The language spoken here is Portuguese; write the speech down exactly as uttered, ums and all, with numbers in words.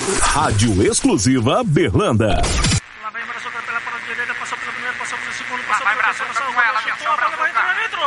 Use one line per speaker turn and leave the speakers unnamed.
Rádio Exclusiva Berlanda.
Lá vem Brazuca pela ponta direita, passou pelo primeiro, passou pelo segundo, passou pelo terceiro, passou pelo quarto, chutou, a bola vai entrar dentro.